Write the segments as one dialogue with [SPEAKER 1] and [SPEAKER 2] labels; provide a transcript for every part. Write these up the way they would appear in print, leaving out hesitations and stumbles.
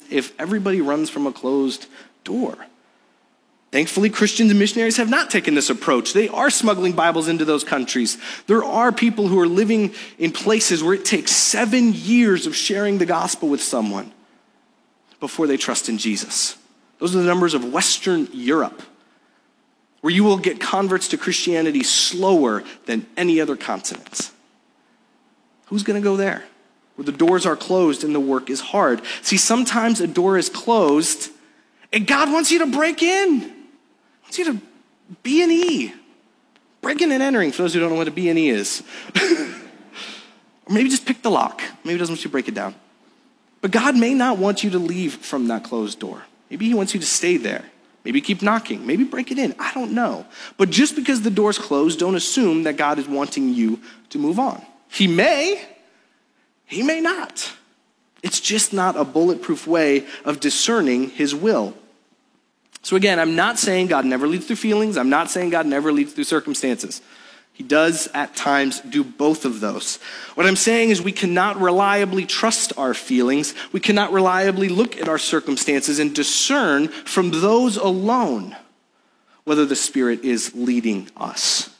[SPEAKER 1] if everybody runs from a closed door? Thankfully, Christians and missionaries have not taken this approach. They are smuggling Bibles into those countries. There are people who are living in places where it takes 7 years of sharing the gospel with someone before they trust in Jesus. Those are the numbers of Western Europe, where you will get converts to Christianity slower than any other continent. Who's going to go there? Where the doors are closed and the work is hard. See, sometimes a door is closed and God wants you to break in. He wants you to B&E. Breaking and entering, for those who don't know what a B&E is. Or maybe just pick the lock. Maybe he doesn't want you to break it down. But God may not want you to leave from that closed door. Maybe he wants you to stay there. Maybe keep knocking. Maybe break it in. I don't know. But just because the door's closed, don't assume that God is wanting you to move on. He may not. It's just not a bulletproof way of discerning his will. So again, I'm not saying God never leads through feelings. I'm not saying God never leads through circumstances. He does at times do both of those. What I'm saying is we cannot reliably trust our feelings. We cannot reliably look at our circumstances and discern from those alone whether the Spirit is leading us.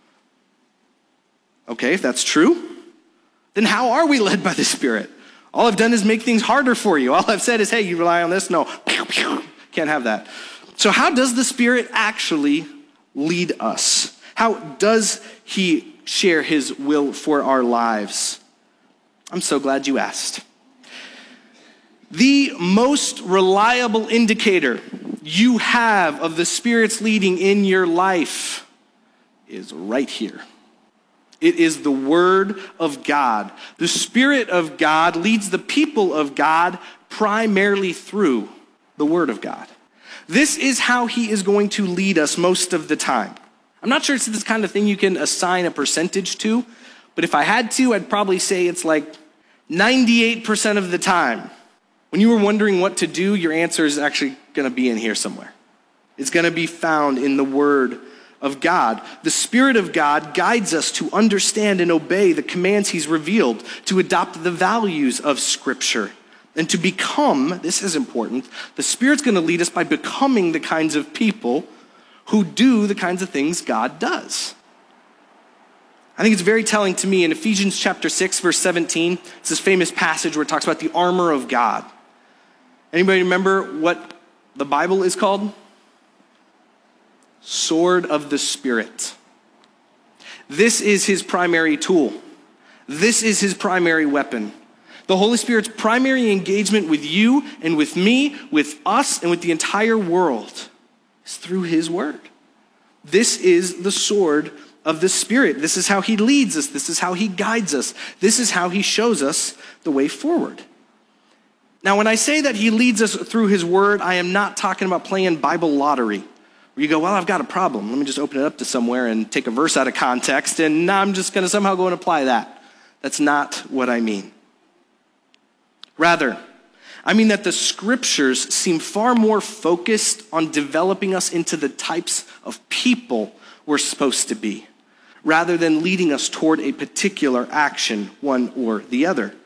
[SPEAKER 1] Okay, if that's true, then how are we led by the Spirit? All I've done is make things harder for you. All I've said is, hey, you rely on this? No, can't have that. So how does the Spirit actually lead us? How does he share his will for our lives? I'm so glad you asked. The most reliable indicator you have of the Spirit's leading in your life is right here. It is the Word of God. The Spirit of God leads the people of God primarily through the Word of God. This is how he is going to lead us most of the time. I'm not sure it's this kind of thing you can assign a percentage to, but if I had to, I'd probably say it's like 98% of the time. When you were wondering what to do, your answer is actually going to be in here somewhere. It's going to be found in the Word of God. The Spirit of God guides us to understand and obey the commands he's revealed, to adopt the values of Scripture, and to become, this is important, the Spirit's going to lead us by becoming the kinds of people who do the kinds of things God does. I think it's very telling to me in Ephesians chapter 6, verse 17, it's this famous passage where it talks about the armor of God. Anybody remember what the Bible is called? Sword of the Spirit. This is his primary tool. This is his primary weapon. The Holy Spirit's primary engagement with you and with me, with us, and with the entire world is through his word. This is the sword of the Spirit. This is how he leads us. This is how he guides us. This is how he shows us the way forward. Now, when I say that he leads us through his word, I am not talking about playing Bible lottery, where you go, well, I've got a problem. Let me just open it up to somewhere and take a verse out of context, and I'm just going to somehow go and apply that. That's not what I mean. Rather, I mean that the Scriptures seem far more focused on developing us into the types of people we're supposed to be, rather than leading us toward a particular action, one or the other.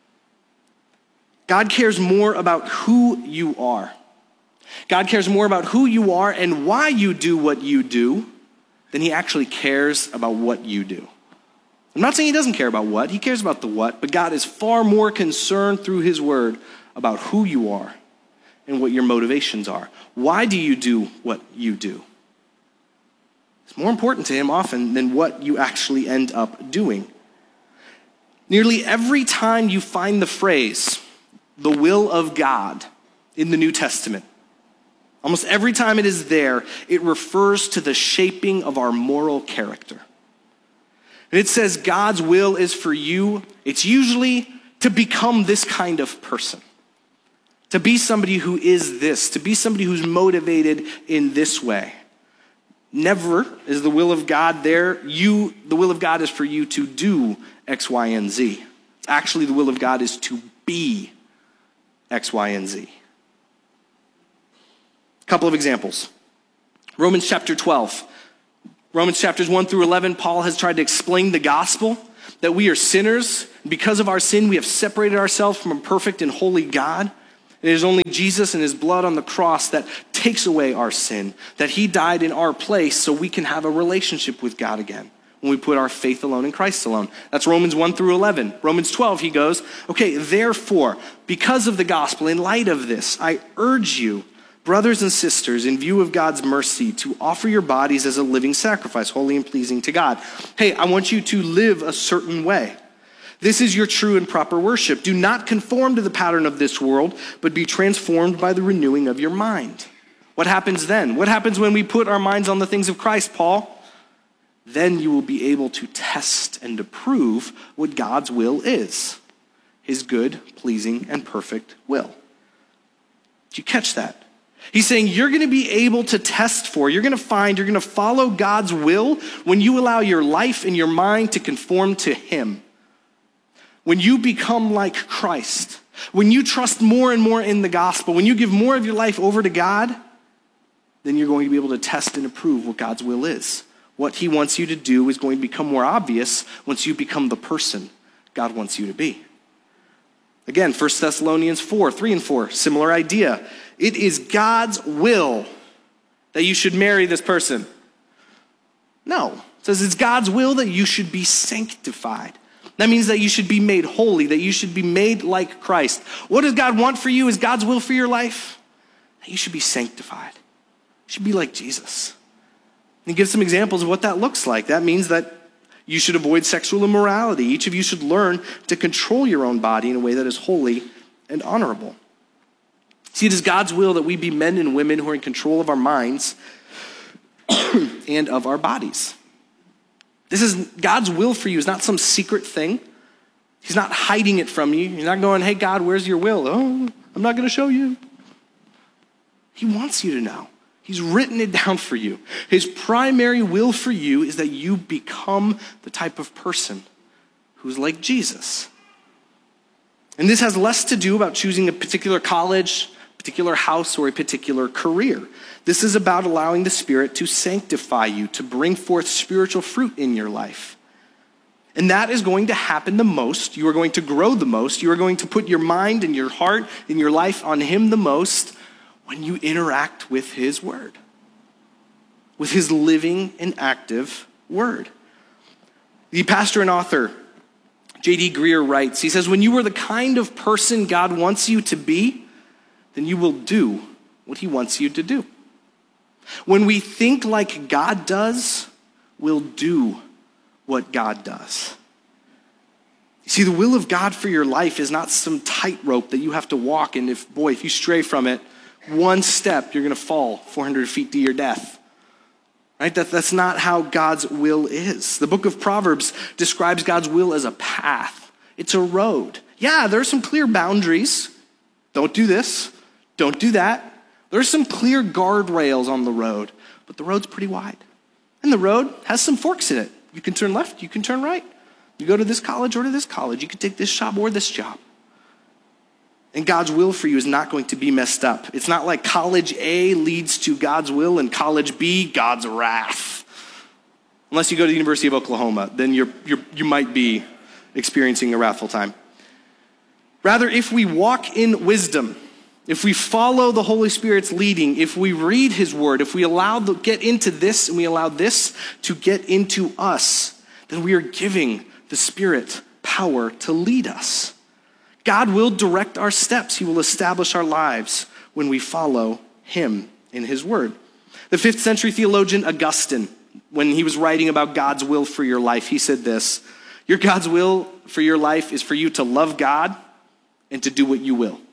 [SPEAKER 1] God cares more about who you are. God cares more about who you are and why you do what you do than he actually cares about what you do. I'm not saying he doesn't care about what. He cares about the what, but God is far more concerned through his word about who you are and what your motivations are. Why do you do what you do? It's more important to him often than what you actually end up doing. Nearly every time you find the phrase, the will of God, in the New Testament, almost every time it is there, it refers to the shaping of our moral character. And it says God's will is for you, it's usually to become this kind of person. To be somebody who is this, to be somebody who's motivated in this way. Never is the will of God there. The will of God is for you to do X, Y, and Z. Actually, the will of God is to be X, Y, and Z. A couple of examples. Romans chapter 12. Romans chapters 1 through 11, Paul has tried to explain the gospel, that we are sinners. Because of our sin, we have separated ourselves from a perfect and holy God. It is only Jesus and his blood on the cross that takes away our sin, that he died in our place so we can have a relationship with God again when we put our faith alone in Christ alone. That's Romans 1 through 11. Romans 12, he goes, okay, therefore, because of the gospel, in light of this, I urge you, brothers and sisters, in view of God's mercy, to offer your bodies as a living sacrifice, holy and pleasing to God. Hey, I want you to live a certain way. This is your true and proper worship. Do not conform to the pattern of this world, but be transformed by the renewing of your mind. What happens then? What happens when we put our minds on the things of Christ, Paul? Then you will be able to test and approve what God's will is, his good, pleasing, and perfect will. Did you catch that? He's saying you're going to be able to test for, you're going to follow God's will when you allow your life and your mind to conform to him. When you become like Christ, when you trust more and more in the gospel, when you give more of your life over to God, then you're going to be able to test and approve what God's will is. What he wants you to do is going to become more obvious once you become the person God wants you to be. Again, 1 Thessalonians 4, 3 and 4, similar idea. It is God's will that you should marry this person. No, it says it's God's will that you should be sanctified. That means that you should be made holy, that you should be made like Christ. What does God want for you? Is God's will for your life? That you should be sanctified. You should be like Jesus. And he gives some examples of what that looks like. That means that you should avoid sexual immorality. Each of you should learn to control your own body in a way that is holy and honorable. See, it is God's will that we be men and women who are in control of our minds and of our bodies. This is God's will for you. It's not some secret thing. He's not hiding it from you. You're not going, hey, God, where's your will? Oh, I'm not going to show you. He wants you to know. He's written it down for you. His primary will for you is that you become the type of person who's like Jesus. And this has less to do about choosing a particular college, particular house, or a particular career. This is about allowing the Spirit to sanctify you, to bring forth spiritual fruit in your life. And that is going to happen the most. You are going to grow the most. You are going to put your mind and your heart and your life on him the most when you interact with his word, with his living and active word. The pastor and author, J.D. Greear, writes, he says, when you are the kind of person God wants you to be, then you will do what he wants you to do. When we think like God does, we'll do what God does. You see, the will of God for your life is not some tightrope that you have to walk, and if you stray from it, one step, you're going to fall 400 feet to your death. Right? That's not how God's will is. The book of Proverbs describes God's will as a path. It's a road. Yeah, there are some clear boundaries. Don't do this. Don't do that. There's some clear guardrails on the road, but the road's pretty wide. And the road has some forks in it. You can turn left, you can turn right. You go to this college or to this college. You can take this job or this job. And God's will for you is not going to be messed up. It's not like college A leads to God's will and college B, God's wrath. Unless you go to the University of Oklahoma, then you might be experiencing a wrathful time. Rather, if we walk in wisdom, if we follow the Holy Spirit's leading, if we read his word, if we get into this and we allow this to get into us, then we are giving the Spirit power to lead us. God will direct our steps. He will establish our lives when we follow him in his word. The 5th century theologian Augustine, when he was writing about God's will for your life, he said this, your God's will for your life is for you to love God and to do what you will.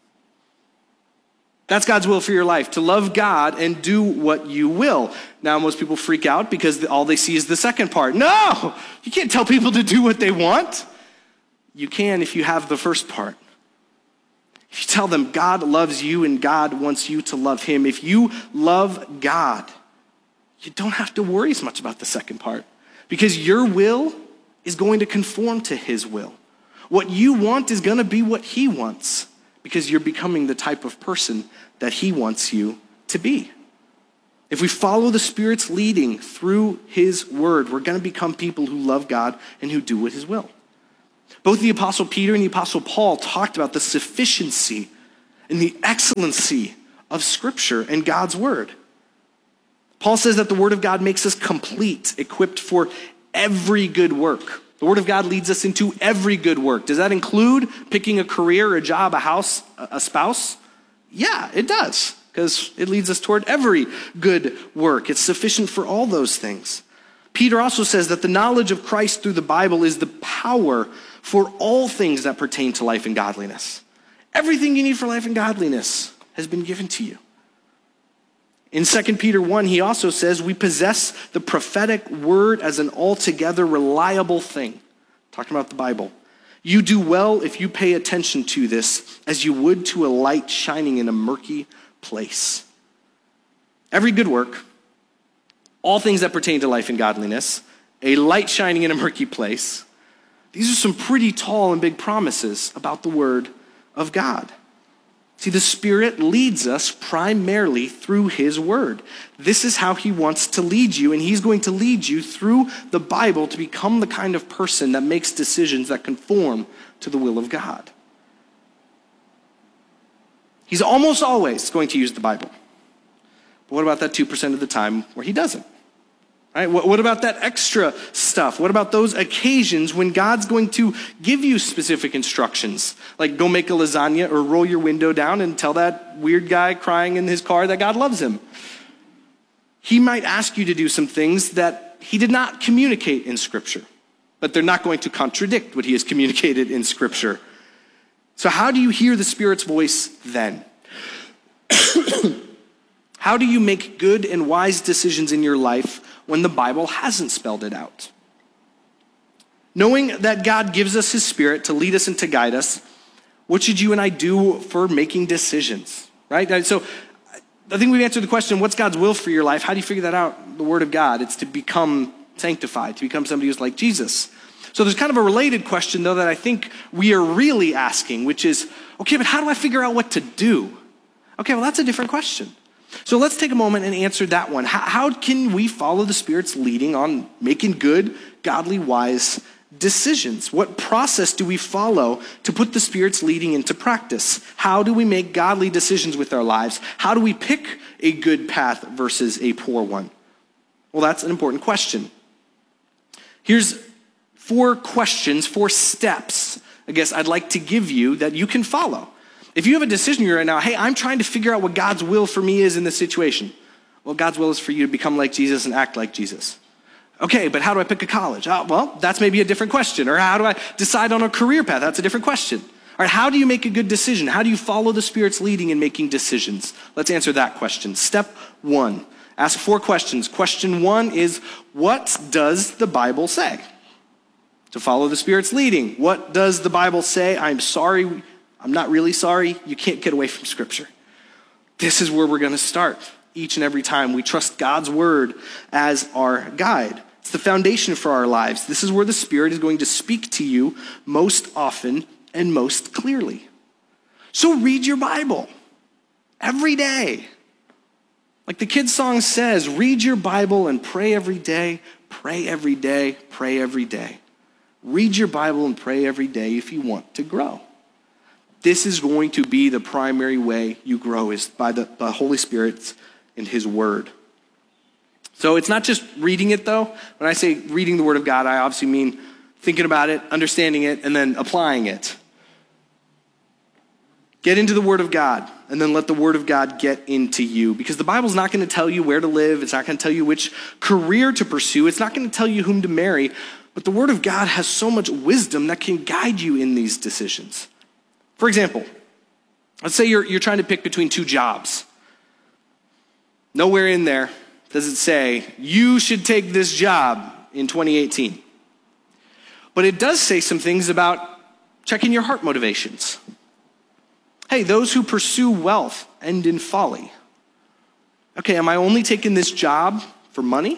[SPEAKER 1] That's God's will for your life, to love God and do what you will. Now, most people freak out because all they see is the second part. No, you can't tell people to do what they want. You can if you have the first part. If you tell them God loves you and God wants you to love him, if you love God, you don't have to worry as much about the second part because your will is going to conform to his will. What you want is going to be what he wants because you're becoming the type of person that he wants you to be. If we follow the Spirit's leading through his word, we're going to become people who love God and who do what his will. Both the Apostle Peter and the Apostle Paul talked about the sufficiency in the excellency of Scripture and God's word. Paul says that the word of God makes us complete, equipped for every good work. The word of God leads us into every good work. Does that include picking a career, a job, a house, a spouse? Yeah, it does, because it leads us toward every good work. It's sufficient for all those things. Peter also says that the knowledge of Christ through the Bible is the power for all things that pertain to life and godliness. Everything you need for life and godliness has been given to you. In 2 Peter 1, he also says, we possess the prophetic word as an altogether reliable thing. Talking about the Bible. You do well if you pay attention to this as you would to a light shining in a murky place. Every good work, all things that pertain to life and godliness, a light shining in a murky place. These are some pretty tall and big promises about the word of God. See, the Spirit leads us primarily through his word. This is how he wants to lead you, and he's going to lead you through the Bible to become the kind of person that makes decisions that conform to the will of God. He's almost always going to use the Bible. But what about that 2% of the time where he doesn't? Right? What about that extra stuff? What about those occasions when God's going to give you specific instructions? Like go make a lasagna or roll your window down and tell that weird guy crying in his car that God loves him. He might ask you to do some things that he did not communicate in Scripture, but they're not going to contradict what he has communicated in Scripture. So how do you hear the Spirit's voice then? How do you make good and wise decisions in your life when the Bible hasn't spelled it out? Knowing that God gives us his Spirit to lead us and to guide us, what should you and I do for making decisions, right? So I think we've answered the question, what's God's will for your life? How do you figure that out? The Word of God. It's to become sanctified, to become somebody who's like Jesus. So there's kind of a related question, though, that I think we are really asking, which is, okay, but how do I figure out what to do? Okay, well, that's a different question. So let's take a moment and answer that one. How can we follow the Spirit's leading on making good, godly, wise decisions? What process do we follow to put the Spirit's leading into practice? How do we make godly decisions with our lives? How do we pick a good path versus a poor one? Well, that's an important question. Here's 4 questions, 4 steps, I guess I'd like to give you that you can follow. If you have a decision right now, hey, I'm trying to figure out what God's will for me is in this situation. Well, God's will is for you to become like Jesus and act like Jesus. Okay, but how do I pick a college? Well, that's maybe a different question. Or how do I decide on a career path? That's a different question. All right, how do you make a good decision? How do you follow the Spirit's leading in making decisions? Let's answer that question. Step 1, ask 4 questions. Question 1 is, what does the Bible say? To follow the Spirit's leading. What does the Bible say? I'm sorry. I'm not really sorry. You can't get away from Scripture. This is where we're going to start each and every time. We trust God's word as our guide. It's the foundation for our lives. This is where the Spirit is going to speak to you most often and most clearly. So read your Bible every day. Like the kids' song says, read your Bible and pray every day, pray every day, pray every day. Read your Bible and pray every day if you want to grow. This is going to be the primary way you grow, is by the Holy Spirit and his word. So it's not just reading it, though. When I say reading the word of God, I obviously mean thinking about it, understanding it, and then applying it. Get into the word of God, and then let the word of God get into you. Because the Bible's not going to tell you where to live. It's not going to tell you which career to pursue. It's not going to tell you whom to marry. But the word of God has so much wisdom that can guide you in these decisions. For example, let's say you're trying to pick between 2 jobs. Nowhere in there does it say, you should take this job in 2018. But it does say some things about checking your heart motivations. Hey, those who pursue wealth end in folly. Okay, am I only taking this job for money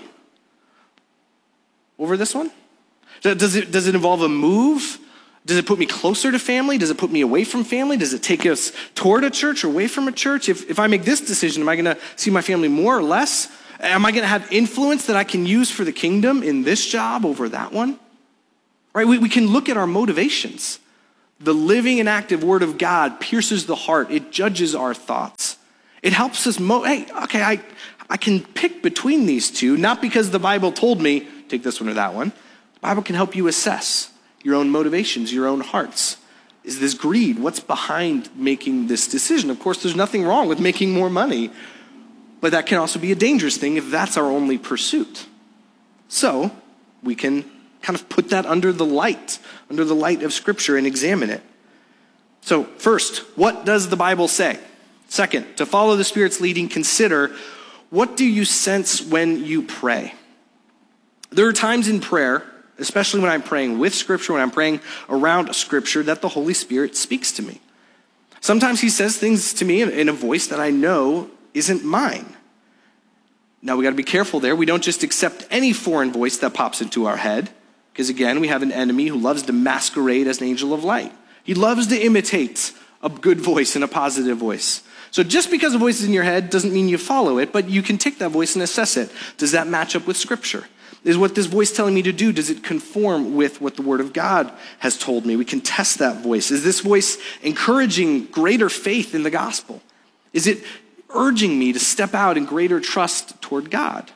[SPEAKER 1] over this one? Does it involve a move? Does it put me closer to family? Does it put me away from family? Does it take us toward a church or away from a church? If I make this decision, am I going to see my family more or less? Am I going to have influence that I can use for the kingdom in this job over that one? Right? We can look at our motivations. The living and active word of God pierces the heart. It judges our thoughts. It helps us, I can pick between these two, not because the Bible told me, take this one or that one. The Bible can help you assess your own motivations, your own hearts. Is this greed? What's behind making this decision? Of course, there's nothing wrong with making more money, but that can also be a dangerous thing if that's our only pursuit. So we can kind of put that under the light of Scripture and examine it. So first, what does the Bible say? Second, to follow the Spirit's leading, consider, what do you sense when you pray? There are times in prayer, especially when I'm praying with Scripture, when I'm praying around Scripture, that the Holy Spirit speaks to me. Sometimes he says things to me in a voice that I know isn't mine. Now we got to be careful there. We don't just accept any foreign voice that pops into our head, because again, we have an enemy who loves to masquerade as an angel of light. He loves to imitate a good voice and a positive voice. So just because a voice is in your head doesn't mean you follow it, but you can take that voice and assess it. Does that match up with Scripture? Is what this voice telling me to do, does it conform with what the Word of God has told me? We can test that voice. Is this voice encouraging greater faith in the gospel? Is it urging me to step out in greater trust toward God?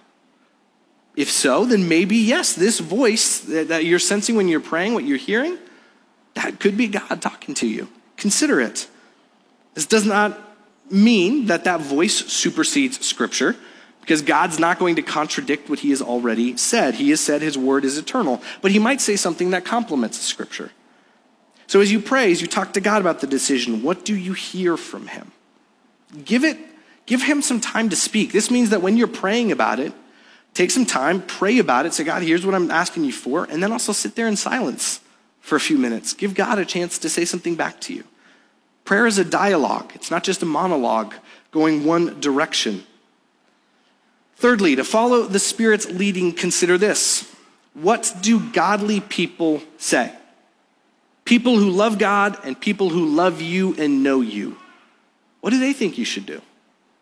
[SPEAKER 1] If so, then maybe, yes, this voice that you're sensing when you're praying, what you're hearing, that could be God talking to you. Consider it. This does not mean that voice supersedes Scripture, because God's not going to contradict what he has already said. He has said his word is eternal, but he might say something that complements Scripture. So as you pray, as you talk to God about the decision, what do you hear from him? Give him some time to speak. This means that when you're praying about it, take some time, pray about it, say, God, here's what I'm asking you for, and then also sit there in silence for a few minutes. Give God a chance to say something back to you. Prayer is a dialogue. It's not just a monologue going one direction. Thirdly, to follow the Spirit's leading, consider this. What do godly people say? People who love God and people who love you and know you. What do they think you should do?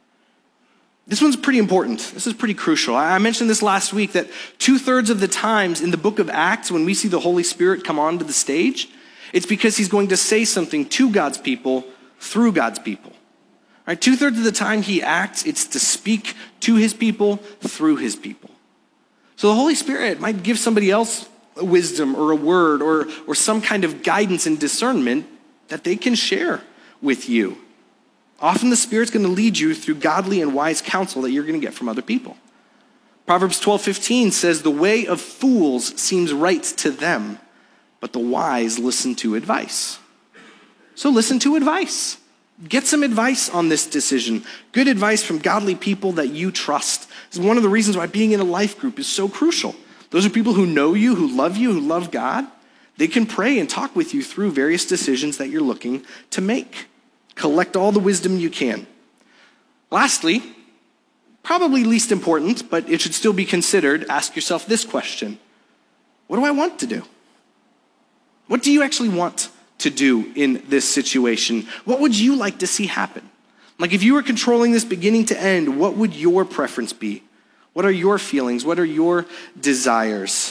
[SPEAKER 1] This one's pretty important. This is pretty crucial. I mentioned this last week that 2/3 of the times in the book of Acts, when we see the Holy Spirit come onto the stage, it's because he's going to say something to God's people through God's people. All right, 2/3 of the time he acts, it's to speak to his people through his people. So the Holy Spirit might give somebody else a wisdom or a word or some kind of guidance and discernment that they can share with you. Often the Spirit's going to lead you through godly and wise counsel that you're going to get from other people. Proverbs 12:15 says, the way of fools seems right to them, but the wise listen to advice. So listen to advice. Get some advice on this decision. Good advice from godly people that you trust. This is one of the reasons why being in a life group is so crucial. Those are people who know you, who love God. They can pray and talk with you through various decisions that you're looking to make. Collect all the wisdom you can. Lastly, probably least important, but it should still be considered, ask yourself this question. What do I want to do? What do you actually want to do in this situation? What would you like to see happen? Like if you were controlling this beginning to end, what would your preference be? What are your feelings? What are your desires?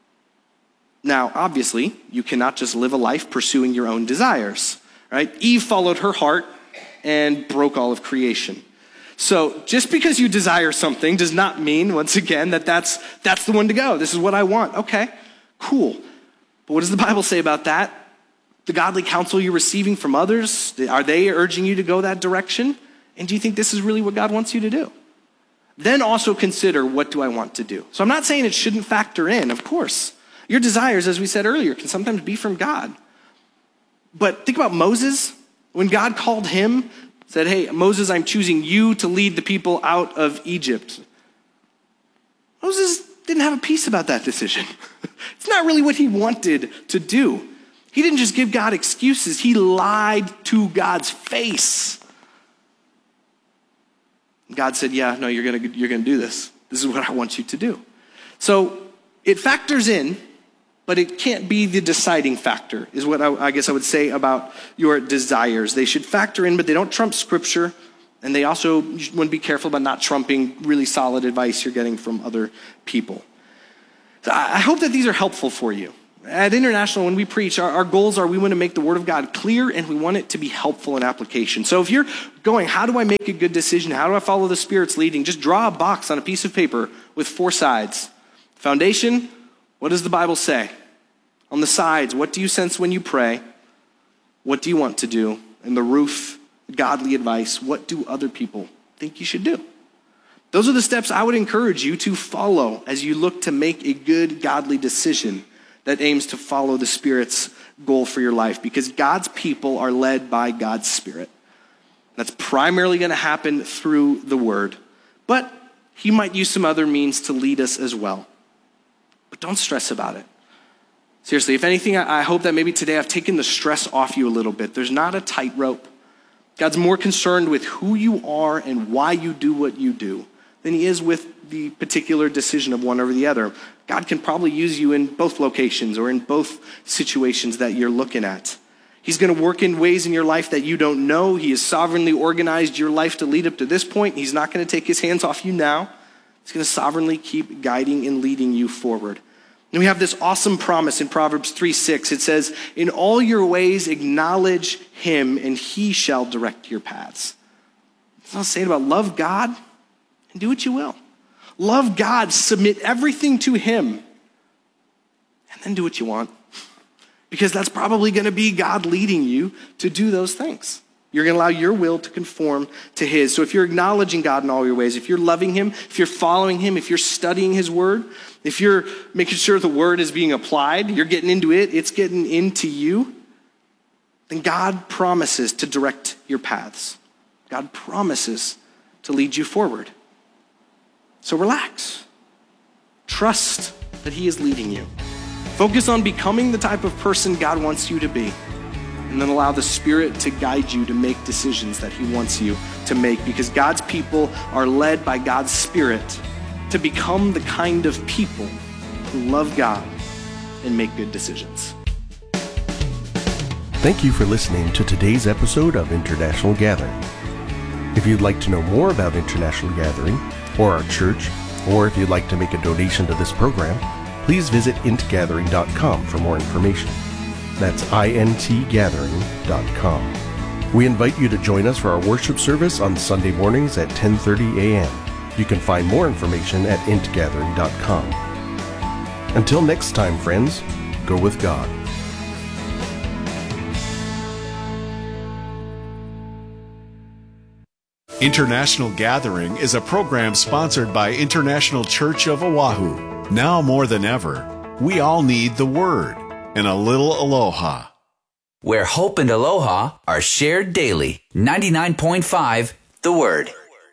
[SPEAKER 1] Now, obviously, you cannot just live a life pursuing your own desires, right? Eve followed her heart and broke all of creation. So just because you desire something does not mean, once again, that's the one to go. This is what I want. Okay, cool. But what does the Bible say about that? The godly counsel you're receiving from others, are they urging you to go that direction? And do you think this is really what God wants you to do? Then also consider, what do I want to do? So I'm not saying it shouldn't factor in, of course. Your desires, as we said earlier, can sometimes be from God. But think about Moses. When God called him, said, hey, Moses, I'm choosing you to lead the people out of Egypt. Moses didn't have a peace about that decision. It's not really what he wanted to do. He didn't just give God excuses. He lied to God's face. God said, yeah, no, you're gonna do this. This is what I want you to do. So it factors in, but it can't be the deciding factor, is what I guess I would say about your desires. They should factor in, but they don't trump Scripture. And they also, you want to be careful about not trumping really solid advice you're getting from other people. So I hope that these are helpful for you. At International, when we preach, our goals are we want to make the Word of God clear and we want it to be helpful in application. So if you're going, how do I make a good decision? How do I follow the Spirit's leading? Just draw a box on a piece of paper with 4 sides. Foundation, what does the Bible say? On the sides, what do you sense when you pray? What do you want to do? And the roof, godly advice, what do other people think you should do? Those are the steps I would encourage you to follow as you look to make a good, godly decision that aims to follow the Spirit's goal for your life, because God's people are led by God's Spirit. That's primarily going to happen through the Word, but he might use some other means to lead us as well. But don't stress about it. Seriously, if anything, I hope that maybe today I've taken the stress off you a little bit. There's not a tightrope. God's more concerned with who you are and why you do what you do than he is with the particular decision of one over the other. God can probably use you in both locations or in both situations that you're looking at. He's going to work in ways in your life that you don't know. He has sovereignly organized your life to lead up to this point. He's not going to take his hands off you now. He's going to sovereignly keep guiding and leading you forward. And we have this awesome promise in Proverbs 3:6. It says, in all your ways acknowledge him and he shall direct your paths. It's not saying about love God and do what you will. Love God, submit everything to him, and then do what you want. Because that's probably going to be God leading you to do those things. You're going to allow your will to conform to his. So if you're acknowledging God in all your ways, if you're loving him, if you're following him, if you're studying his word, if you're making sure the word is being applied, you're getting into it, it's getting into you, then God promises to direct your paths. God promises to lead you forward. So relax. Trust that he is leading you. Focus on becoming the type of person God wants you to be. And then allow the Spirit to guide you to make decisions that he wants you to make. Because God's people are led by God's Spirit to become the kind of people who love God and make good decisions.
[SPEAKER 2] Thank you for listening to today's episode of International Gathering. If you'd like to know more about International Gathering or our church, or if you'd like to make a donation to this program, please visit intgathering.com for more information. That's intgathering.com. We invite you to join us for our worship service on Sunday mornings at 10:30 a.m. You can find more information at intgathering.com. Until next time, friends, go with God.
[SPEAKER 3] International Gathering is a program sponsored by International Church of Oahu. Now more than ever, we all need the Word and a little aloha.
[SPEAKER 4] Where hope and aloha are shared daily. 99.5 The Word.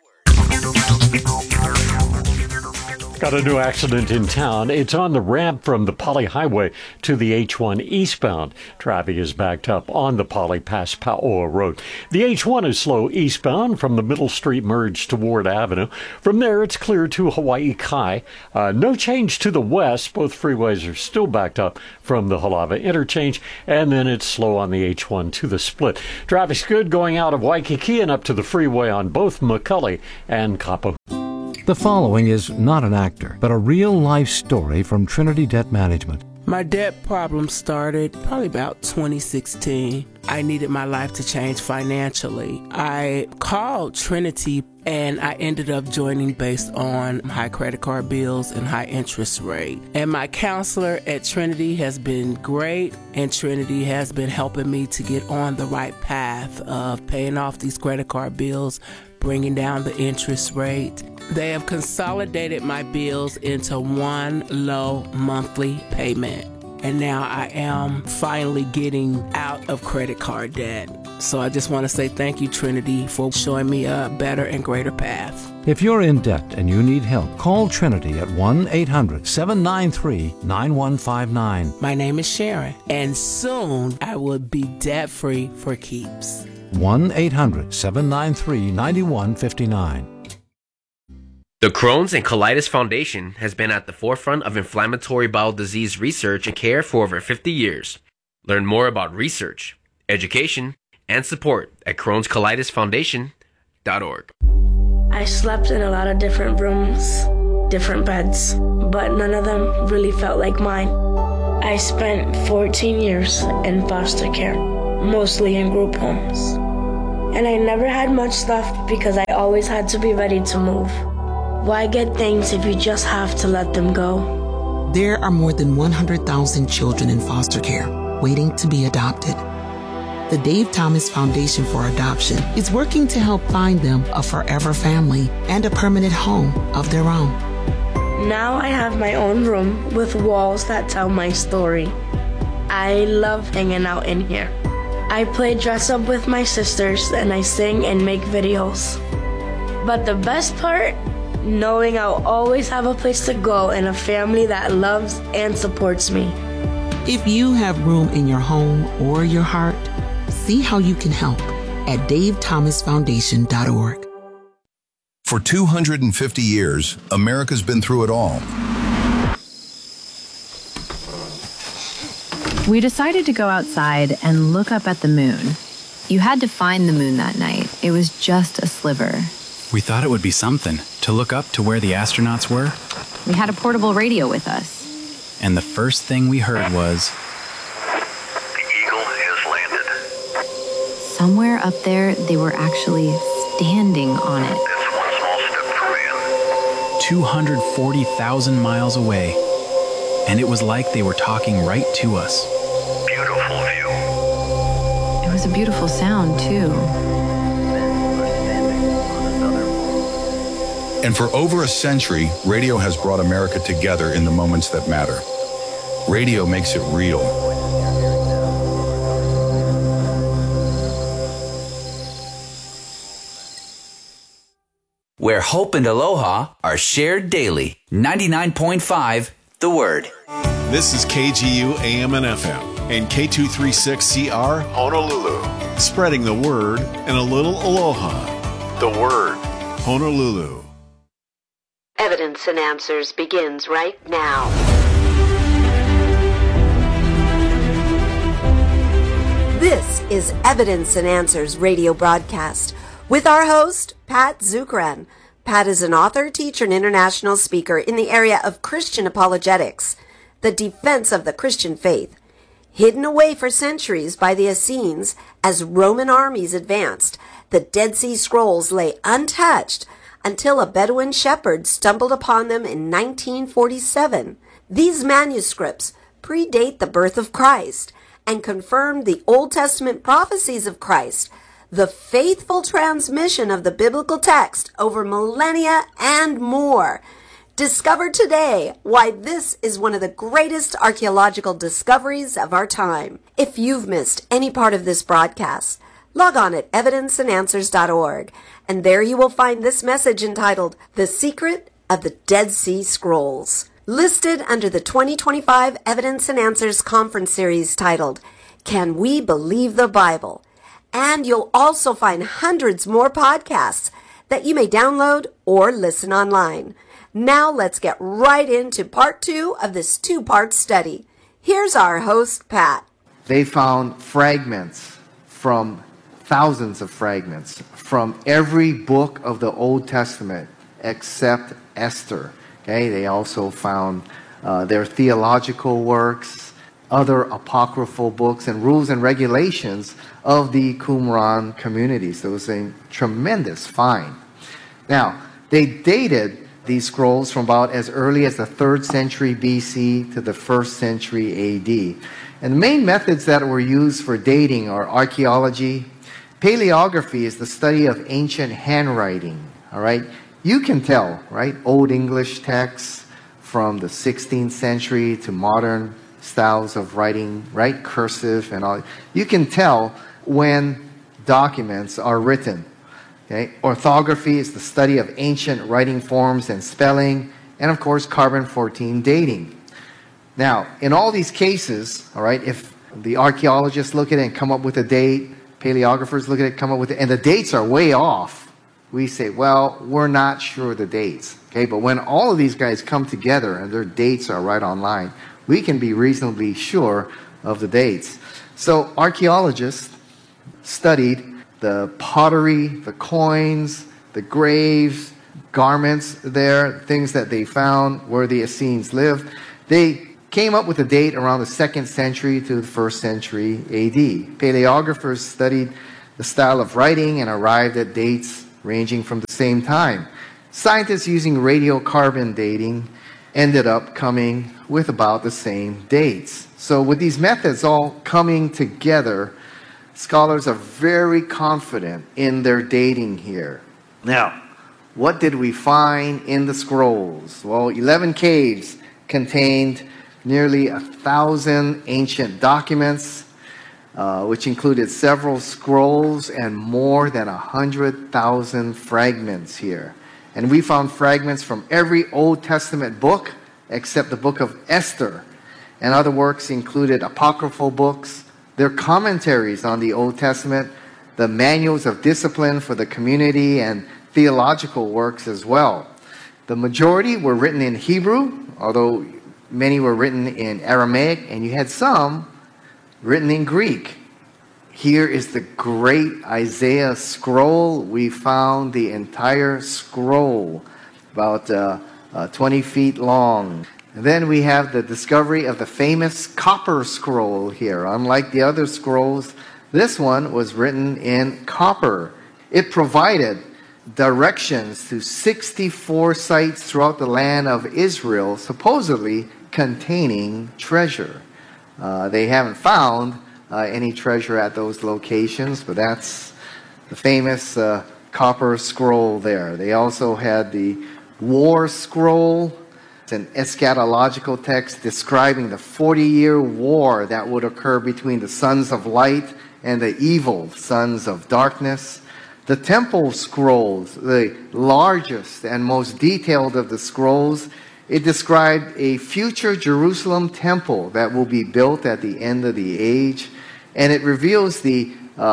[SPEAKER 5] Got a new accident in town. It's on the ramp from the Poly Highway to the H1 eastbound. Traffic is backed up on the Poly past Paoa Road. The H1 is slow eastbound from the Middle Street merge to Ward Avenue. From there, it's clear to Hawaii Kai. No change to the west. Both freeways are still backed up from the Halava interchange, and then it's slow on the H1 to the split. Traffic's good going out of Waikiki and up to the freeway on both McCully and Kapa.
[SPEAKER 6] The following is not an actor, but a real-life story from Trinity Debt Management.
[SPEAKER 7] My debt problem started probably about 2016. I needed my life to change financially. I called Trinity and I ended up joining based on high credit card bills and high interest rate. And my counselor at Trinity has been great, and Trinity has been helping me to get on the right path of paying off these credit card bills, bringing down the interest rate. They have consolidated my bills into one low monthly payment. And now I am finally getting out of credit card debt. So I just want to say thank you, Trinity, for showing me a better and greater path.
[SPEAKER 6] If you're in debt and you need help, call Trinity at 1-800-793-9159.
[SPEAKER 7] My name is Sharon, and soon I will be debt-free for keeps.
[SPEAKER 6] 1-800-793-9159.
[SPEAKER 8] The Crohn's and Colitis Foundation has been at the forefront of inflammatory bowel disease research and care for over 50 years. Learn more about research, education, and support at Crohn'sColitisFoundation.org.
[SPEAKER 9] I slept in a lot of different rooms, different beds, but none of them really felt like mine. I spent 14 years in foster care, mostly in group homes. And I never had much left because I always had to be ready to move. Why get things if you just have to let them go?
[SPEAKER 10] There are more than 100,000 children in foster care waiting to be adopted. The Dave Thomas Foundation for Adoption is working to help find them a forever family and a permanent home of their own.
[SPEAKER 9] Now I have my own room with walls that tell my story. I love hanging out in here. I play dress up with my sisters and I sing and make videos. But the best part? Knowing I'll always have a place to go and a family that loves and supports me.
[SPEAKER 10] If you have room in your home or your heart, see how you can help at davethomasfoundation.org.
[SPEAKER 11] For 250 years, America's been through it all.
[SPEAKER 12] We decided to go outside and look up at the moon. You had to find the moon that night. It was just a sliver.
[SPEAKER 13] We thought it would be something to look up to where the astronauts were.
[SPEAKER 12] We had a portable radio with us.
[SPEAKER 13] And the first thing we heard was,
[SPEAKER 14] "The Eagle has landed."
[SPEAKER 12] Somewhere up there, they were actually standing on it.
[SPEAKER 14] That's one small step for man.
[SPEAKER 13] 240,000 miles away. And it was like they were talking right to us.
[SPEAKER 14] Beautiful view.
[SPEAKER 12] It was a beautiful sound, too.
[SPEAKER 11] And for over a century, radio has brought America together in the moments that matter. Radio makes it real.
[SPEAKER 4] Where hope and aloha are shared daily. 99.5 The Word.
[SPEAKER 3] This is KGU AM and FM and K236CR Honolulu. Spreading the word and a little aloha. The Word, Honolulu.
[SPEAKER 15] Evidence and Answers begins right now. This is Evidence and Answers radio broadcast with our host, Pat Zukeran. Pat is an author, teacher, and international speaker in the area of Christian apologetics, the defense of the Christian faith. Hidden away for centuries by the Essenes as Roman armies advanced, the Dead Sea Scrolls lay untouched until a Bedouin shepherd stumbled upon them in 1947. These manuscripts predate the birth of Christ and confirm the Old Testament prophecies of Christ, the faithful transmission of the biblical text over millennia and more. Discover today why this is one of the greatest archaeological discoveries of our time. If you've missed any part of this broadcast, log on at evidenceandanswers.org, and there you will find this message entitled, The Secret of the Dead Sea Scrolls, listed under the 2025 Evidence and Answers Conference Series titled, Can We Believe the Bible? And you'll also find hundreds more podcasts that you may download or listen online. Now let's get right into part 2 of this 2-part study. Here's our host, Pat.
[SPEAKER 16] They found fragments from thousands of fragments from every book of the Old Testament except Esther. Okay, they also found their theological works, other apocryphal books, and rules and regulations of the Qumran community. So it was a tremendous find. Now, they dated these scrolls from about as early as the 3rd century BC to the 1st century AD. And the main methods that were used for dating are archaeology. Paleography is the study of ancient handwriting. All right, you can tell, right? Old English texts from the 16th century to modern styles of writing, right? Cursive and all. You can tell when documents are written. Okay? Orthography is the study of ancient writing forms and spelling, and of course, carbon-14 dating. Now, in all these cases, all right, if the archaeologists look at it and come up with a date, paleographers look at it, come up with it, and the dates are way off, we say, well, we're not sure of the dates. Okay, but when all of these guys come together and their dates are right online, we can be reasonably sure of the dates. So archaeologists studied the pottery, the coins, the graves, garments there, things that they found where the Essenes lived. They came up with a date around the 2nd century to the 1st century AD. Paleographers studied the style of writing and arrived at dates ranging from the same time. Scientists using radiocarbon dating ended up coming with about the same dates. So with these methods all coming together, scholars are very confident in their dating here. Now, what did we find in the scrolls? Well, 11 caves contained nearly 1,000 ancient documents, which included several scrolls and more than 100,000 fragments here. And we found fragments from every Old Testament book except the book of Esther. And other works included apocryphal books, their commentaries on the Old Testament, the manuals of discipline for the community, and theological works as well. The majority were written in Hebrew, although many were written in Aramaic, and you had some written in Greek. Here is the great Isaiah scroll. We found the entire scroll, about 20 feet long. And then we have the discovery of the famous copper scroll here. Unlike the other scrolls, this one was written in copper. It provided directions to 64 sites throughout the land of Israel, supposedly containing treasure. They haven't found any treasure at those locations, but that's the famous copper scroll there. They also had the war scroll. It's an eschatological text describing the 40-year war that would occur between the sons of light and the evil sons of darkness. The temple scrolls, the largest and most detailed of the scrolls, it described a future Jerusalem temple that will be built at the end of the age. And it reveals the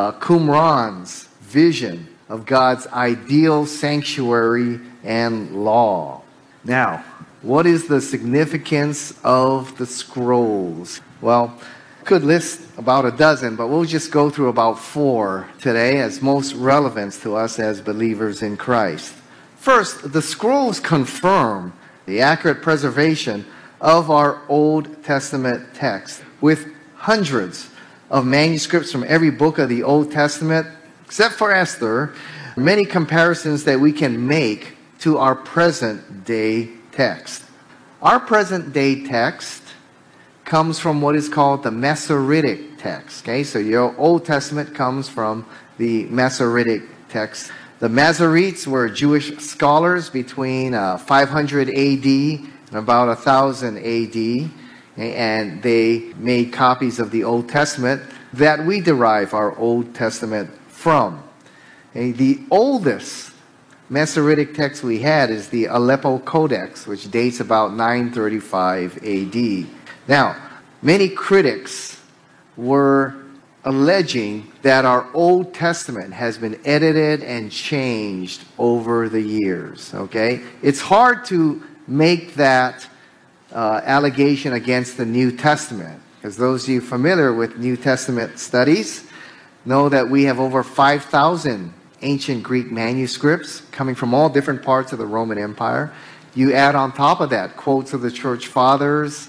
[SPEAKER 16] Qumran's vision of God's ideal sanctuary and law. Now, what is the significance of the scrolls? Well, I could list about a dozen, but we'll just go through about 4 today as most relevant to us as believers in Christ. First, the scrolls confirm the accurate preservation of our Old Testament text, with hundreds of manuscripts from every book of the Old Testament, except for Esther, many comparisons that we can make to our present day text. Our present day text comes from what is called the Masoretic text. Okay, so your Old Testament comes from the Masoretic text. The Masoretes were Jewish scholars between 500 AD and about 1000 AD, and they made copies of the Old Testament that we derive our Old Testament from. Okay, the oldest Masoretic text we had is the Aleppo Codex, which dates about 935 AD. Now, many critics were alleging that our Old Testament has been edited and changed over the years. Okay? It's hard to make that allegation against the New Testament, because those of you familiar with New Testament studies know that we have over 5,000 ancient Greek manuscripts coming from all different parts of the Roman Empire. You add on top of that quotes of the church fathers,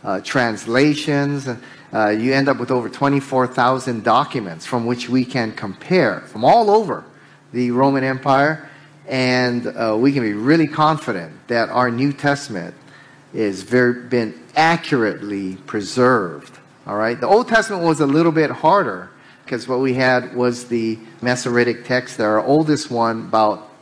[SPEAKER 16] translations, you end up with over 24,000 documents from which we can compare from all over the Roman Empire, and we can be really confident that our New Testament is been accurately preserved. All right, the Old Testament was a little bit harder, because what we had was the Masoretic text, our oldest one, about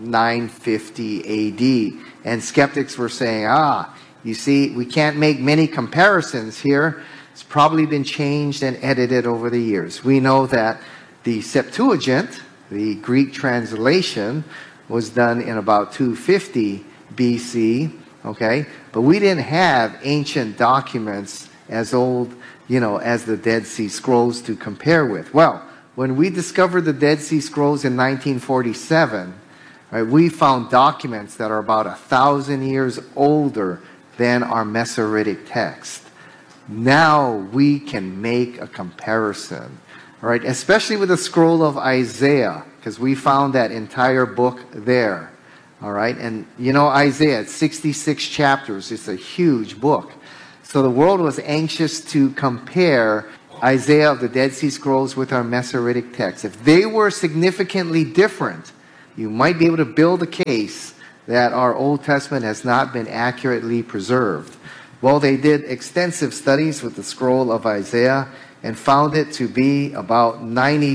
[SPEAKER 16] 950 AD. And skeptics were saying, you see, we can't make many comparisons here. It's probably been changed and edited over the years. We know that the Septuagint, the Greek translation, was done in about 250 BC, okay? But we didn't have ancient documents as old as the Dead Sea Scrolls to compare with. Well, when we discovered the Dead Sea Scrolls in 1947, right, we found documents that are about 1,000 years older than our Masoretic text. Now we can make a comparison, all right, especially with the scroll of Isaiah, because we found that entire book there, all right? And Isaiah, it's 66 chapters. It's a huge book. So the world was anxious to compare Isaiah of the Dead Sea Scrolls with our Masoretic text. If they were significantly different, you might be able to build a case that our Old Testament has not been accurately preserved. Well, they did extensive studies with the scroll of Isaiah and found it to be about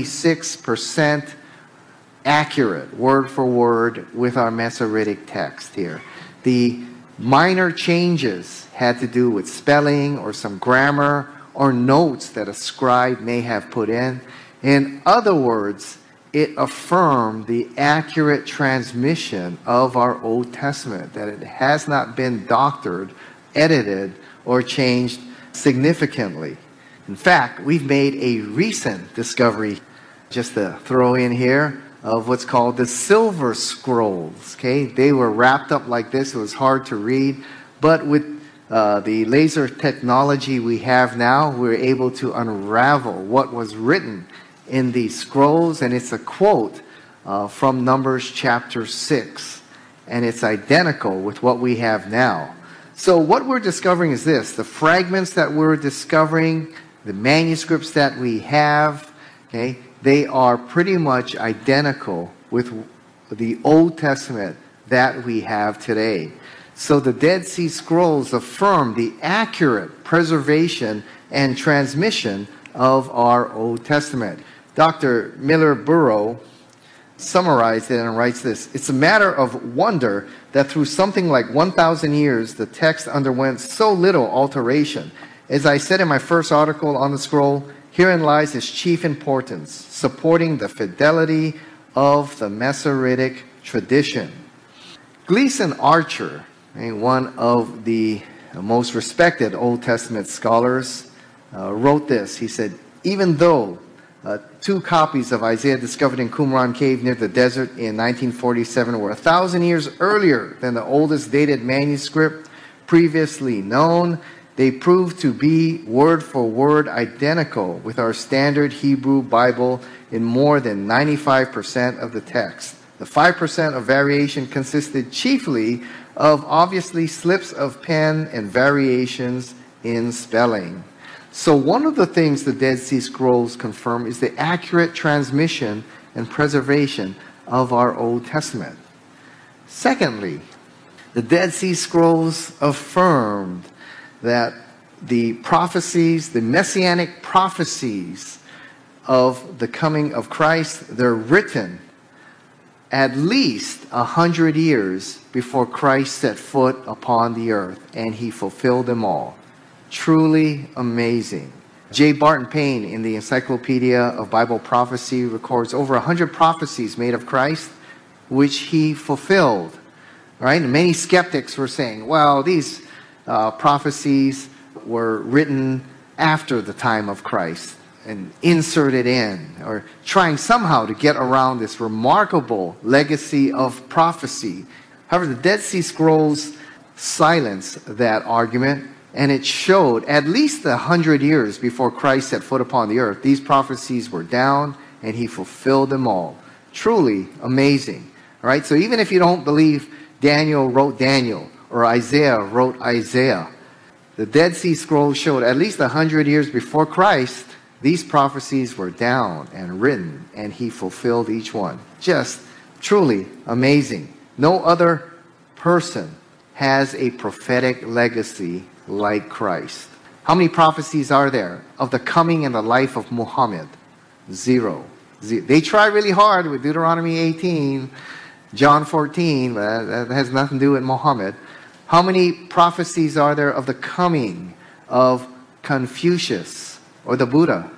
[SPEAKER 16] 96% accurate, word for word, with our Masoretic text here. The minor changes had to do with spelling or some grammar or notes that a scribe may have put in. In other words, it affirmed the accurate transmission of our Old Testament, that it has not been doctored, edited, or changed significantly. In fact, we've made a recent discovery, just to throw in here, of what's called the Silver Scrolls. Okay, they were wrapped up like this. It was hard to read, but with the laser technology we have now, we're able to unravel what was written in these scrolls, and it's a quote from Numbers chapter 6, and it's identical with what we have now. So what we're discovering is this: the fragments that we're discovering, the manuscripts that we have, okay, they are pretty much identical with the Old Testament that we have today. So the Dead Sea Scrolls affirm the accurate preservation and transmission of our Old Testament. Dr. Miller Burrow summarized it and writes this: "It's a matter of wonder that through something like 1,000 years, the text underwent so little alteration. As I said in my first article on the scroll, herein lies its chief importance, supporting the fidelity of the Masoretic tradition." Gleason Archer, one of the most respected Old Testament scholars, wrote this. He said, "Even though 2 copies of Isaiah discovered in Qumran Cave near the desert in 1947 were 1,000 years earlier than the oldest dated manuscript previously known, they proved to be word for word identical with our standard Hebrew Bible in more than 95% of the text. The 5% of variation consisted chiefly of obviously slips of pen and variations in spelling." So one of the things the Dead Sea Scrolls confirm is the accurate transmission and preservation of our Old Testament. Secondly, the Dead Sea Scrolls affirmed that the prophecies, the messianic prophecies of the coming of Christ, they're written at least 100 years before Christ set foot upon the earth, and he fulfilled them all. Truly amazing. J. Barton Payne in the Encyclopedia of Bible Prophecy records over 100 prophecies made of Christ, which he fulfilled. Right? And many skeptics were saying, well, these prophecies were written after the time of Christ and inserted in, or trying somehow to get around this remarkable legacy of prophecy. However, the Dead Sea Scrolls silenced that argument, and it showed at least 100 years before Christ set foot upon the earth, these prophecies were down, and he fulfilled them all. Truly amazing. All right, so even if you don't believe Daniel wrote Daniel, or Isaiah wrote Isaiah, the Dead Sea Scrolls showed at least 100 years before Christ, these prophecies were down and written, and he fulfilled each one. Just truly amazing. No other person has a prophetic legacy like Christ. How many prophecies are there of the coming and the life of Muhammad? 0. They try really hard with Deuteronomy 18, John 14, but that has nothing to do with Muhammad. How many prophecies are there of the coming of Confucius or the Buddha?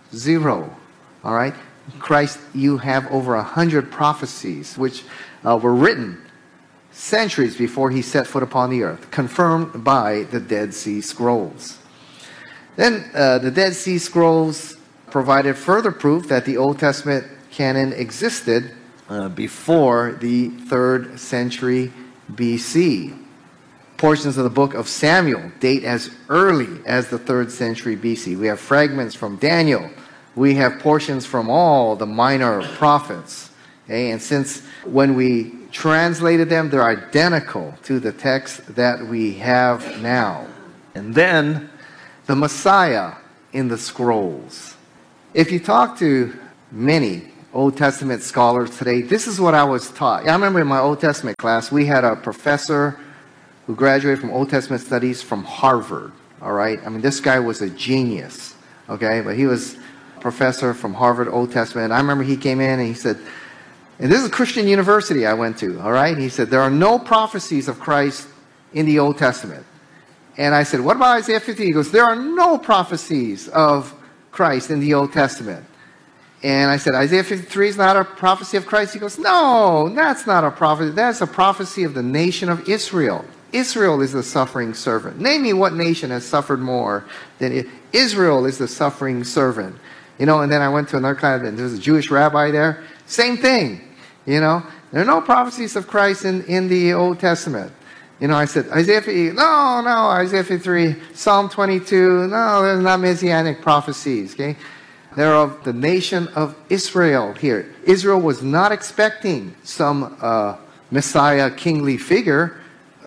[SPEAKER 16] 0. All right? Christ, you have over 100 prophecies which were written centuries before he set foot upon the earth, confirmed by the Dead Sea Scrolls. Then the Dead Sea Scrolls provided further proof that the Old Testament canon existed before the 3rd century BC. Portions of the book of Samuel date as early as the 3rd century BC. We have fragments from Daniel. We have portions from all the minor prophets. Okay? And since when we translated them, they're identical to the text that we have now. And then the Messiah in the scrolls. If you talk to many Old Testament scholars today, this is what I was taught. I remember in my Old Testament class, we had a professor who graduated from Old Testament studies from Harvard. All right? I mean, this guy was a genius. Okay? But he was a professor from Harvard Old Testament. I remember he came in and he said, and this is a Christian university I went to. All right? He said, there are no prophecies of Christ in the Old Testament. And I said, what about Isaiah 50? He goes, there are no prophecies of Christ in the Old Testament. And I said, Isaiah 53 is not a prophecy of Christ? He goes, no, that's not a prophecy. That's a prophecy of the nation of Israel. Israel is the suffering servant. Name me what nation has suffered more than it. Israel is the suffering servant. You know, and then I went to another class, and there was a Jewish rabbi there. Same thing. You know, there are no prophecies of Christ in the Old Testament. You know, I said, Isaiah 50, no, Isaiah 53, Psalm 22, no, there's not messianic prophecies, okay? They're of the nation of Israel here. Israel was not expecting some Messiah, kingly figure.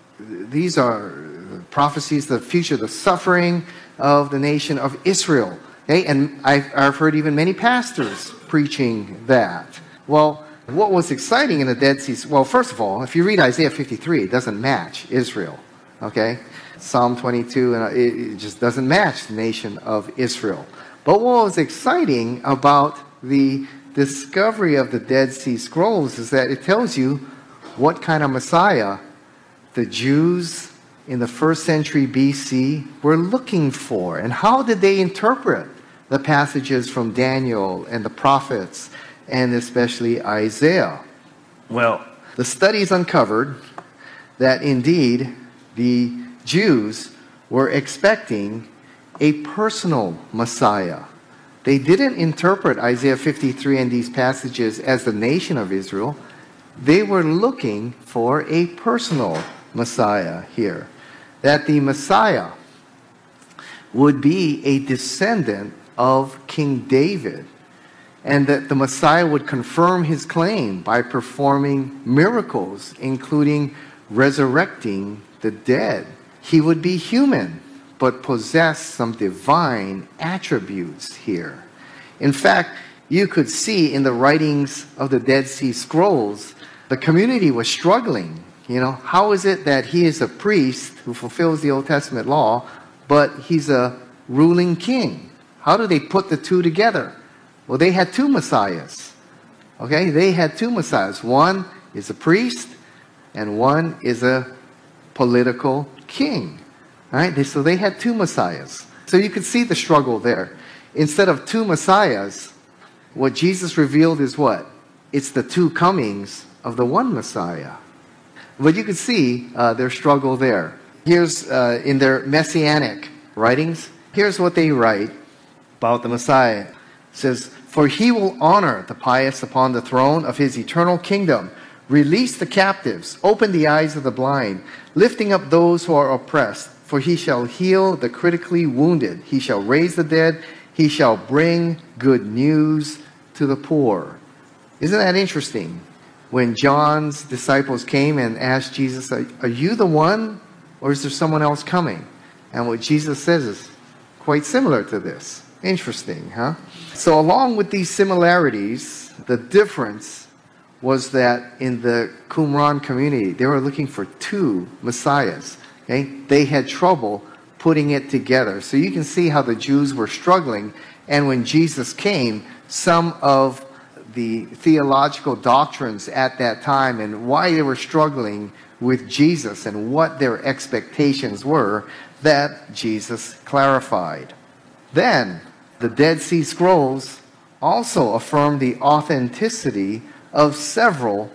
[SPEAKER 16] These are prophecies of the future, the suffering of the nation of Israel. Okay? And I've heard even many pastors preaching that. Well, what was exciting in the Dead Sea? Well, first of all, if you read Isaiah 53, it doesn't match Israel. Okay? Psalm 22, it just doesn't match the nation of Israel. But what was exciting about the discovery of the Dead Sea Scrolls is that it tells you what kind of Messiah the Jews in the 1st century BC were looking for. And how did they interpret the passages from Daniel and the prophets, and especially Isaiah? Well, the studies uncovered that indeed the Jews were expecting a personal Messiah. They didn't interpret Isaiah 53 and these passages as the nation of Israel. They were looking for a personal Messiah here. That the Messiah would be a descendant of King David, and that the Messiah would confirm his claim by performing miracles, including resurrecting the dead. He would be human, but possess some divine attributes here. In fact, you could see in the writings of the Dead Sea Scrolls, the community was struggling. You know, how is it that he is a priest who fulfills the Old Testament law, but he's a ruling king? How do they put the two together? Well, they had two messiahs. Okay, they had two messiahs. One is a priest, and one is a political king. All right, so they had two messiahs. So you could see the struggle there. Instead of two messiahs, what Jesus revealed is what? It's the two comings of the one Messiah. But you can see their struggle there. Here's in their messianic writings, here's what they write about the Messiah. It says, "For he will honor the pious upon the throne of his eternal kingdom, release the captives, open the eyes of the blind, lifting up those who are oppressed. For he shall heal the critically wounded. He shall raise the dead. He shall bring good news to the poor." Isn't that interesting? When John's disciples came and asked Jesus, "Are you the one, or is there someone else coming?" And what Jesus says is quite similar to this. Interesting, huh? So along with these similarities, the difference was that in the Qumran community, they were looking for two messiahs. Okay? They had trouble putting it together. So you can see how the Jews were struggling. And when Jesus came, some of the theological doctrines at that time and why they were struggling with Jesus and what their expectations were, that Jesus clarified. Then, the Dead Sea Scrolls also affirmed the authenticity of several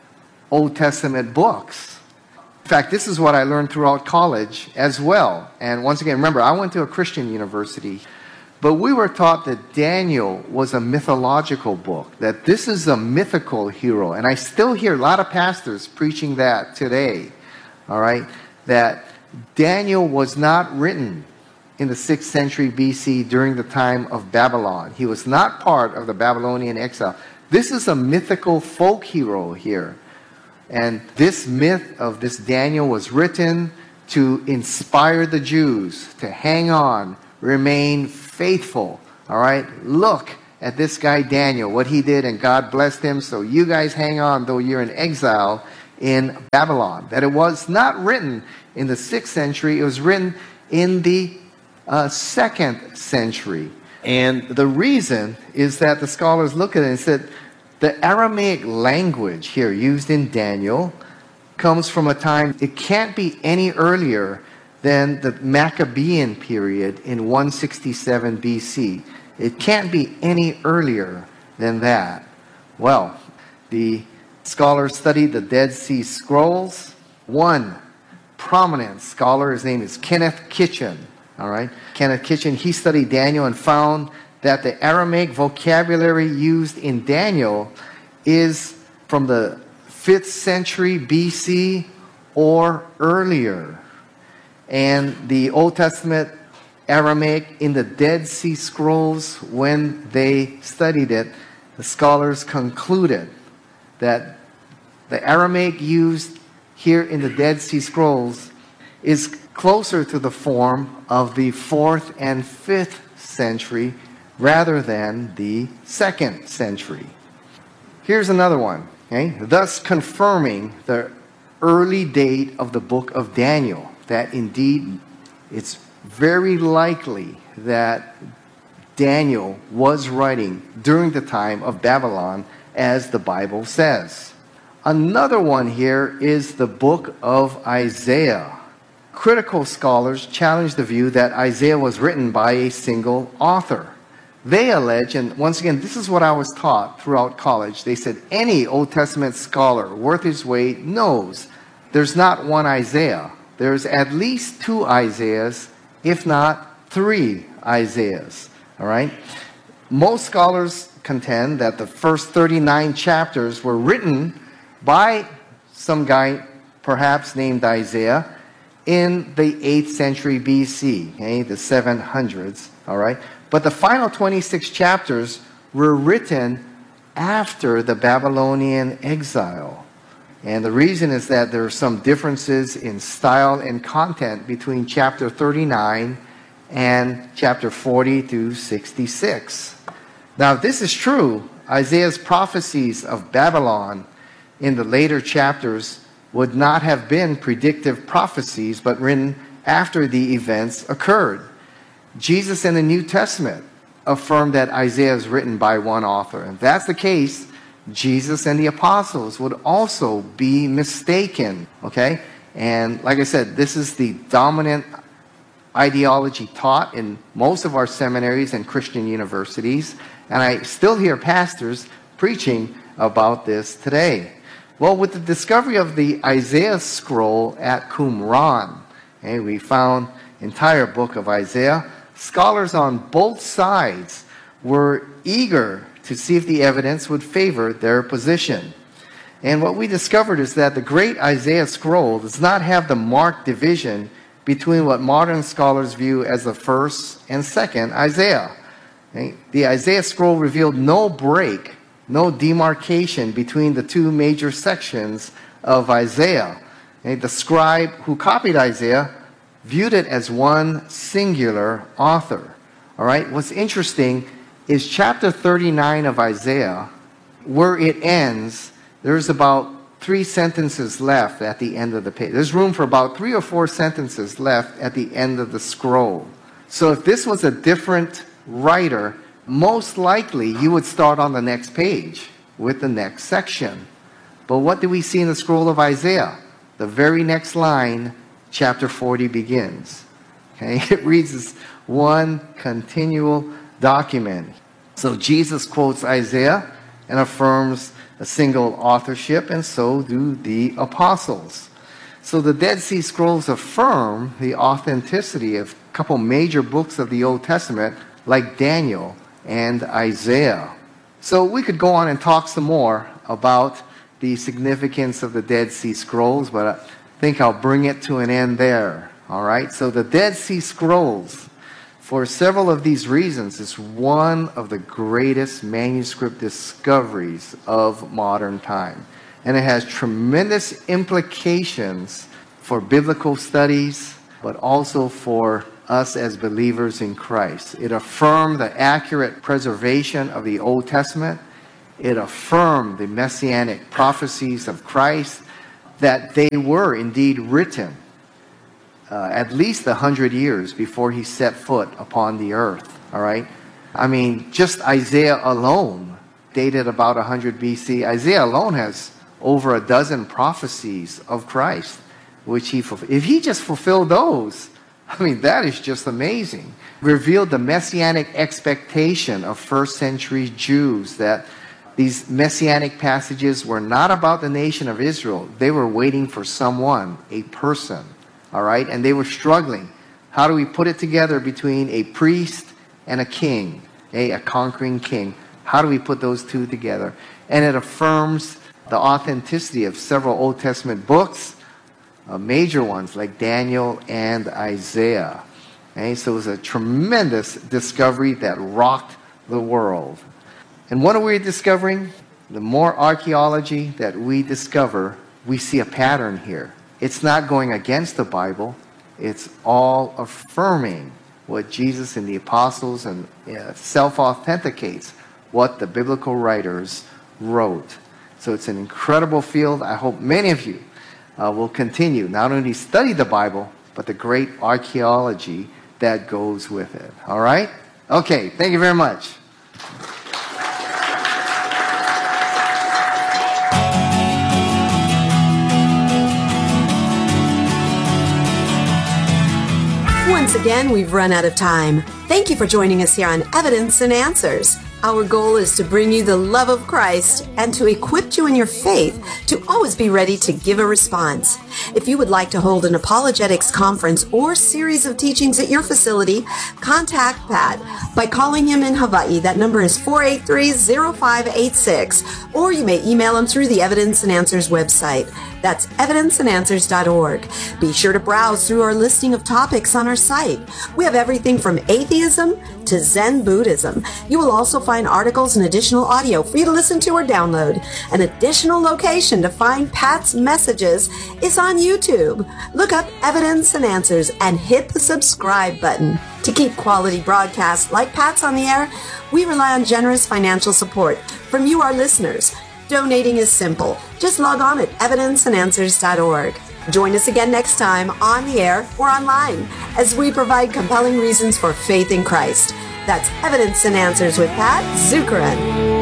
[SPEAKER 16] Old Testament books. In fact, this is what I learned throughout college as well. And once again, remember, I went to a Christian university, but we were taught that Daniel was a mythological book, that this is a mythical hero. And I still hear a lot of pastors preaching that today, all right, that Daniel was not written in the 6th century BC during the time of Babylon. He was not part of the Babylonian exile. This is a mythical folk hero here. And this myth of this Daniel was written to inspire the Jews to hang on, remain faithful. All right? Look at this guy Daniel, what he did, and God blessed him, so you guys hang on, though you're in exile in Babylon. That it was not written in the 6th century, it was written in the 2nd century. And the reason is that the scholars look at it and said, the Aramaic language here used in Daniel comes from a time, it can't be any earlier than the Maccabean period in 167 BC. It can't be any earlier than that. Well, the scholars studied the Dead Sea Scrolls. One prominent scholar, his name is Kenneth Kitchen. All right, Kenneth Kitchen, he studied Daniel and found that the Aramaic vocabulary used in Daniel is from the 5th century BC or earlier. And the Old Testament Aramaic in the Dead Sea Scrolls, when they studied it, the scholars concluded that the Aramaic used here in the Dead Sea Scrolls is closer to the form of the 4th and 5th century rather than the 2nd century. Here's another one, okay? Thus confirming the early date of the book of Daniel, that indeed it's very likely that Daniel was writing during the time of Babylon, as the Bible says. Another one here is the book of Isaiah. Critical scholars challenge the view that Isaiah was written by a single author. They allege, and once again, this is what I was taught throughout college, they said any Old Testament scholar worth his weight knows there's not one Isaiah. There's at least 2 Isaiahs, if not 3 Isaiahs. All right? Most scholars contend that the first 39 chapters were written by some guy, perhaps named Isaiah, in the 8th century BC, okay, the 700s, all right? But the final 26 chapters were written after the Babylonian exile. And the reason is that there are some differences in style and content between chapter 39 and chapter 40 to 66. Now, if this is true, Isaiah's prophecies of Babylon in the later chapters would not have been predictive prophecies, but written after the events occurred. Jesus in the New Testament affirmed that Isaiah is written by one author. If that's the case, Jesus and the apostles would also be mistaken, okay? And like I said, this is the dominant ideology taught in most of our seminaries and Christian universities, and I still hear pastors preaching about this today. Well, with the discovery of the Isaiah scroll at Qumran, okay, we found entire book of Isaiah. Scholars on both sides were eager to see if the evidence would favor their position. And what we discovered is that the great Isaiah scroll does not have the marked division between what modern scholars view as the first and second Isaiah. Okay? The Isaiah scroll revealed no break, no demarcation between the 2 major sections of Isaiah. Okay? The scribe who copied Isaiah viewed it as one singular author. All right? What's interesting is chapter 39 of Isaiah, where it ends, there's about 3 sentences left at the end of the page. There's room for about 3 or 4 sentences left at the end of the scroll. So if this was a different writer, most likely you would start on the next page with the next section. But what do we see in the scroll of Isaiah? The very next line, chapter 40 begins. Okay? It reads as one continual document. So Jesus quotes Isaiah and affirms a single authorship, and so do the apostles. So the Dead Sea Scrolls affirm the authenticity of a couple major books of the Old Testament, like Daniel and Isaiah. So we could go on and talk some more about the significance of the Dead Sea Scrolls, but I think I'll bring it to an end there. All right? So the Dead Sea Scrolls, for several of these reasons, is one of the greatest manuscript discoveries of modern time. And it has tremendous implications for biblical studies, but also for us as believers in Christ. It affirmed the accurate preservation of the Old Testament. It affirmed the messianic prophecies of Christ, that they were indeed written at least 100 years before he set foot upon the earth. All right? I mean, just Isaiah alone, dated about 100 BC, Isaiah alone has over a dozen prophecies of Christ, which he fulfilled. If he just fulfilled those, I mean, that is just amazing. Revealed the messianic expectation of first century Jews, that these messianic passages were not about the nation of Israel. They were waiting for someone, a person, all right? And they were struggling. How do we put it together between a priest and a king, a conquering king? How do we put those two together? And it affirms the authenticity of several Old Testament books, major ones like Daniel and Isaiah. Okay? So it was a tremendous discovery that rocked the world. And what are we discovering? The more archaeology that we discover, we see a pattern here. It's not going against the Bible. It's all affirming what Jesus and the apostles and self-authenticates what the biblical writers wrote. So it's an incredible field. I hope many of you will continue not only study the Bible, but the great archaeology that goes with it. All right? Okay, thank you very much.
[SPEAKER 15] Once again, we've run out of time. Thank you for joining us here on Evidence and Answers. Our goal is to bring you the love of Christ and to equip you in your faith to always be ready to give a response. If you would like to hold an apologetics conference or series of teachings at your facility, contact Pat by calling him in Hawaii. That number is 483-0586, or you may email him through the Evidence and Answers website. That's evidenceandanswers.org. Be sure to browse through our listing of topics on our site. We have everything from atheism to Zen Buddhism. You will also find articles and additional audio for you to listen to or download. An additional location to find Pat's messages is on YouTube. Look up Evidence and Answers and hit the subscribe button. To keep quality broadcasts like Pat's on the air, we rely on generous financial support from you, our listeners. Donating is simple. Just log on at evidenceandanswers.org. Join us again next time on the air or online as we provide compelling reasons for faith in Christ. That's Evidence and Answers with Pat Zukeran.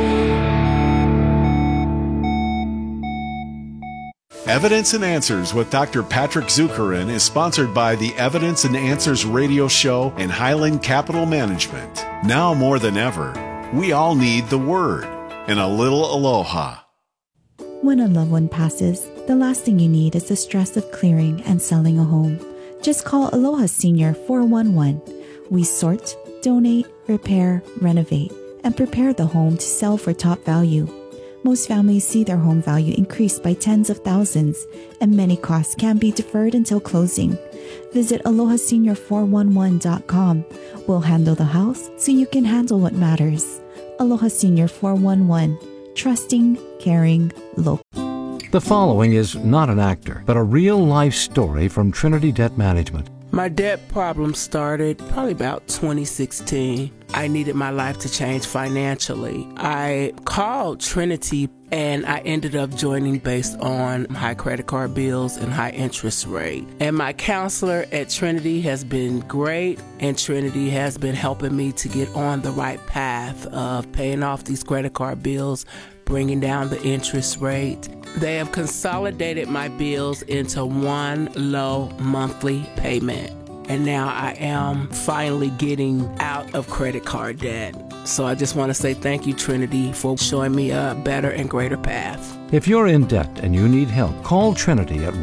[SPEAKER 3] Evidence and Answers with Dr. Patrick Zukeran is sponsored by the Evidence and Answers radio show and Highland Capital Management. Now more than ever, we all need the Word and a little aloha.
[SPEAKER 17] When a loved one passes, the last thing you need is the stress of clearing and selling a home. Just call Aloha Senior 411. We sort, donate, repair, renovate, and prepare the home to sell for top value. Most families see their home value increase by tens of thousands, and many costs can be deferred until closing. Visit AlohaSenior411.com. We'll handle the house so you can handle what matters. Aloha Senior 411. Trusting, caring, local.
[SPEAKER 6] The following is not an actor, but a real-life story from Trinity Debt Management.
[SPEAKER 7] My debt problem started probably about 2016. I needed my life to change financially. I called Trinity and I ended up joining based on high credit card bills and high interest rate. And my counselor at Trinity has been great, and Trinity has been helping me to get on the right path of paying off these credit card bills, bringing down the interest rate. They have consolidated my bills into one low monthly payment. And now I am finally getting out of credit card debt. So I just want to say thank you, Trinity, for showing me a better and greater path.
[SPEAKER 6] If you're in debt and you need help, call Trinity at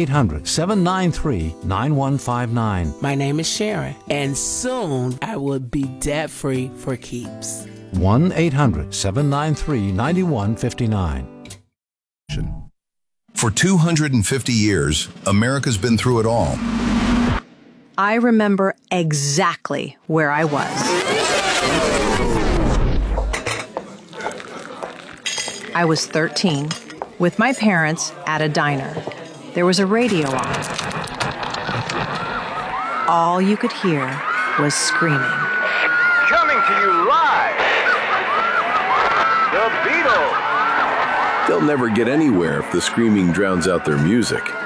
[SPEAKER 6] 1-800-793-9159.
[SPEAKER 7] My name is Sharon, and soon I will be debt-free for keeps.
[SPEAKER 6] 1-800-793-9159.
[SPEAKER 11] For 250 years, America's been through it all.
[SPEAKER 18] I remember exactly where I was. I was 13 with my parents at a diner. there was a radio on. All you could hear was screaming.
[SPEAKER 14] Coming to you live, the Beatles.
[SPEAKER 19] They'll never get anywhere if the screaming drowns out their music.